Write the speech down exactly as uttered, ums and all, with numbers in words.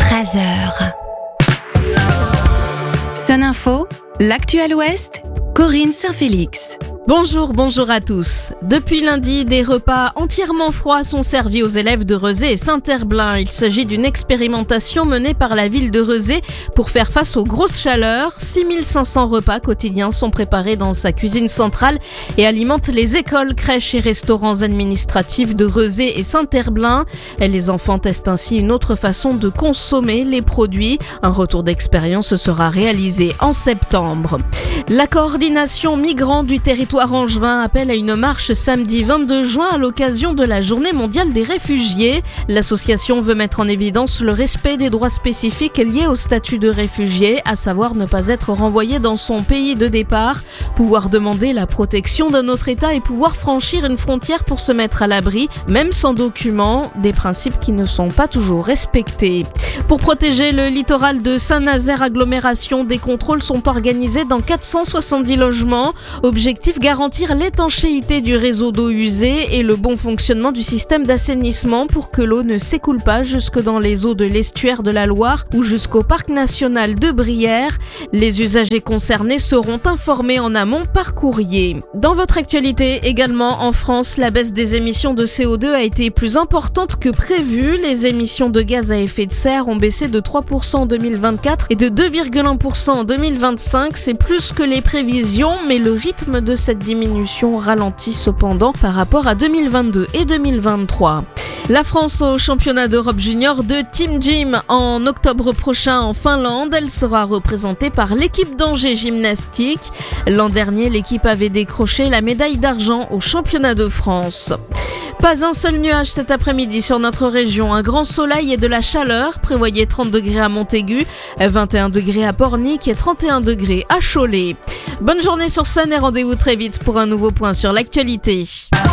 treize heures. Sun Info, l'actu à l'Ouest, Corinne Saint-Félix. Bonjour, bonjour à tous. Depuis lundi, des repas entièrement froids sont servis aux élèves de Rezé et Saint-Herblain. Il s'agit d'une expérimentation menée par la ville de Rezé pour faire face aux grosses chaleurs. six mille cinq cents repas quotidiens sont préparés dans sa cuisine centrale et alimentent les écoles, crèches et restaurants administratifs de Rezé et Saint-Herblain. Les enfants testent ainsi une autre façon de consommer les produits. Un retour d'expérience sera réalisé en septembre. La coordination migrants du territoire angevin appelle à une marche samedi vingt-deux juin à l'occasion de la Journée mondiale des réfugiés. L'association veut mettre en évidence le respect des droits spécifiques liés au statut de réfugié, à savoir ne pas être renvoyé dans son pays de départ, pouvoir demander la protection d'un autre État et pouvoir franchir une frontière pour se mettre à l'abri, même sans document, des principes qui ne sont pas toujours respectés. Pour protéger le littoral de Saint-Nazaire agglomération, des contrôles sont organisés dans quatre cent soixante-dix logements. Objectif, garantir l'étanchéité du réseau d'eau usée et le bon fonctionnement du système d'assainissement pour que l'eau ne s'écoule pas jusque dans les eaux de l'estuaire de la Loire ou jusqu'au parc national de Brière. Les usagers concernés seront informés en amont par courrier. Dans votre actualité également, en France, la baisse des émissions de C O deux a été plus importante que prévu. Les émissions de gaz à effet de serre ont baissé de trois pour cent en deux mille vingt-quatre et de deux virgule un pour cent en deux mille vingt-cinq. C'est plus que les prévisions, mais le rythme de cette diminution ralentit cependant par rapport à deux mille vingt-deux et deux mille vingt-trois. La France au championnat d'Europe junior de Team Gym en octobre prochain en Finlande. Elle sera représentée par l'équipe d'Angers Gymnastique. L'an dernier, l'équipe avait décroché la médaille d'argent au championnat de France. Pas un seul nuage cet après-midi sur notre région. Un grand soleil et de la chaleur. Prévoyez trente degrés à Montaigu, vingt et un degrés à Pornic et trente et un degrés à Cholet. Bonne journée sur Sun et rendez-vous très vite pour un nouveau point sur l'actualité.